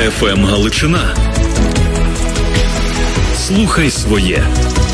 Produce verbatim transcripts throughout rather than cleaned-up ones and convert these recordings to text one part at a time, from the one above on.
еф ем Галичина. Слухай своє.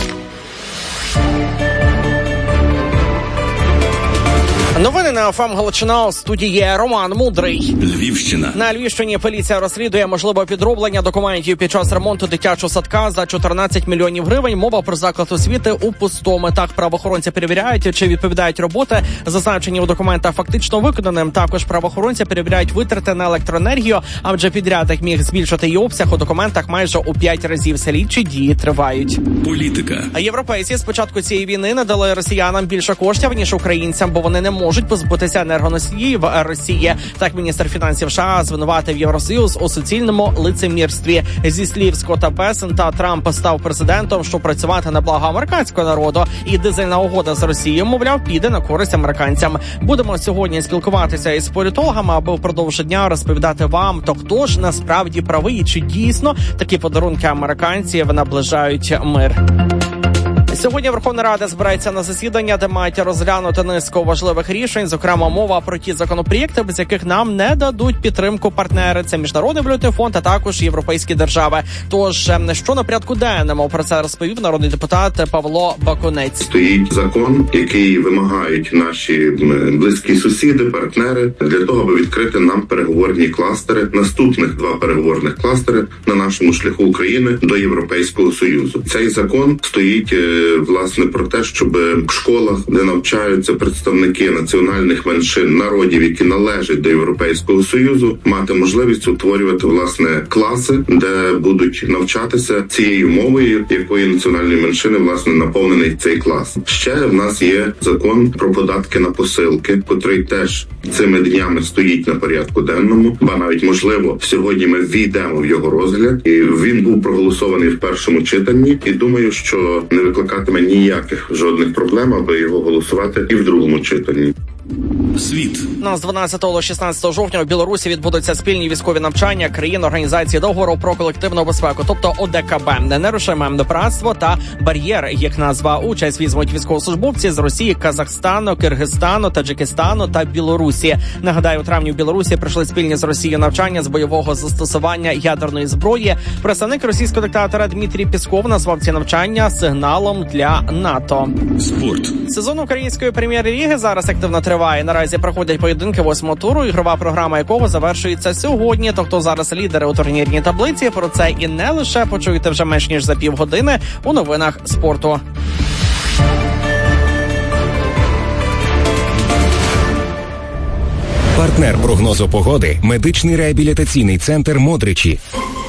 Новини на еф ем Галичина. У студії Роман Мудрий. Львівщина. На Львівщині поліція розслідує можливе підроблення документів під час ремонту дитячого садка за чотирнадцять мільйонів гривень. Мова про заклад освіти у Пустомитах. Правоохоронці перевіряють, чи відповідають роботи, зазначені у документах, фактично виконаним. Також правоохоронці перевіряють витрати на електроенергію, адже підрядник міг збільшити її обсяг у документах майже у п'ять разів. Слідчі дії тривають. Політика. А європейці з початку цієї війни надали росіянам більше коштів, ніж українцям, бо вони не можуть позбутися енергоносіїв Росії. Так міністр фінансів США звинуватив Євросоюз у суцільному лицемірстві. Зі слів Скотта Бесента, Трамп став президентом, щоб працювати на благо американського народу. І дизельна угода з Росією, мовляв, піде на користь американцям. Будемо сьогодні спілкуватися із політологами, аби впродовж дня розповідати вам, то хто ж насправді правий, чи дійсно такі подарунки американців наближають мир. Сьогодні Верховна Рада збирається на засідання, де мають розглянути низку важливих рішень, зокрема мова про ті законопроєкти, без яких нам не дадуть підтримку партнери. Це Міжнародний валютний фонд, а також європейські держави. Тож, що на порядку денному, про це розповів народний депутат Павло Бакунець. Стоїть закон, який вимагають наші близькі сусіди, партнери, для того, аби відкрити нам переговорні кластери, наступних два переговорних кластери на нашому шляху України до Європейського Союзу. Цей закон стоїть власне про те, щоб в школах, де навчаються представники національних меншин, народів, які належать до Європейського Союзу, мати можливість утворювати власне класи, де будуть навчатися цією мовою, якої національної меншини власне наповнений цей клас. Ще в нас є закон про податки на посилки, котрий теж цими днями стоїть на порядку денному, ба навіть можливо сьогодні ми ввійдемо в його розгляд. І він був проголосований в першому читанні, і думаю, що не викликатиме ніяких жодних проблем, аби його голосувати і в другому читанні. Світ. На з дванадцятого до шістнадцятого жовтня у Білорусі відбудуться спільні військові навчання країн Організації договору про колективну безпеку, тобто О Де Ка Бе, нерушиме братство та бар'єр, їх назва. Участь візьмуть військовослужбовці з Росії, Казахстану, Киргизстану, Таджикистану та Білорусі. Нагадаю, у травні в Білорусі пройшли спільні з Росією навчання з бойового застосування ядерної зброї. Представник російського диктатора Дмитрій Пєсков назвав ці навчання сигналом для НАТО. Спорт. Сезон української прем'єр-ліги зараз активно триває. Наразі проходять поєдинки восьмого туру, ігрова програма якого завершується сьогодні. То хто зараз лідери у турнірній таблиці, про це і не лише почуєте вже менш ніж за півгодини у новинах спорту. Партнер прогнозу погоди – медичний реабілітаційний центр «Модричі».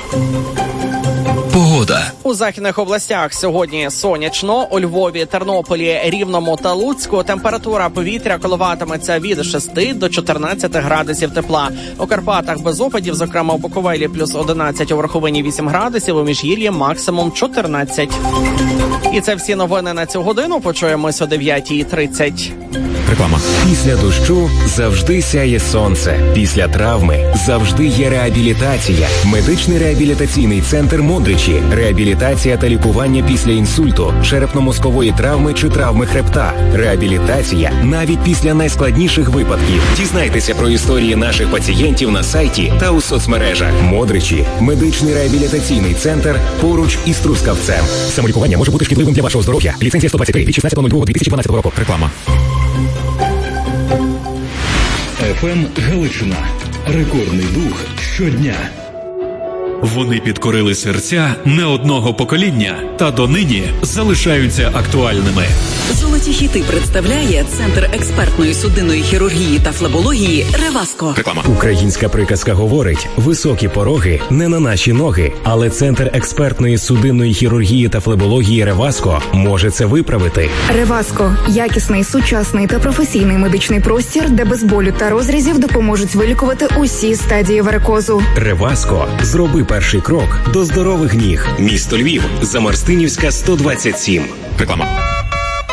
Погода. У західних областях сьогодні сонячно. У Львові, Тернополі, Рівному та Луцьку температура повітря коливатиметься від шести до чотирнадцяти градусів тепла. У Карпатах без опадів, зокрема у Буковелі плюс одинадцять, у Верховині вісім градусів, у Міжгір'ї максимум чотирнадцять. І це всі новини на цю годину. Почуємось о дев'ятій тридцять. Реклама. Після дощу завжди сяє сонце. Після травми завжди є реабілітація. Медичний реабілітаційний центр «Модричі». Реабілітація та лікування після інсульту, черепно-мозкової травми чи травми хребта. Реабілітація навіть після найскладніших випадків. Дізнайтеся про історії наших пацієнтів на сайті та у соцмережах. «Модричі» – медичний реабілітаційний центр поруч із Трускавцем. Самолікування може бути шкідливим для вашого здоров'я. Ліцензія сто двадцять три від шістнадцятого лютого дві тисячі дванадцятого року. Реклама. еф ем Галичина. Рекордний дух щодня. Вони підкорили серця не одного покоління та донині залишаються актуальними. Золоті хіти представляє Центр експертної судинної хірургії та флебології «Реваско». Реклама. Українська приказка говорить: високі пороги не на наші ноги. Але Центр експертної судинної хірургії та флебології «Реваско» може це виправити. «Реваско» – якісний, сучасний та професійний медичний простір, де без болю та розрізів допоможуть вилікувати усі стадії варикозу. «Реваско» – зроби перший крок до здорових ніг. Місто Львів, Замарстинівська, сто двадцять сім. Реклама.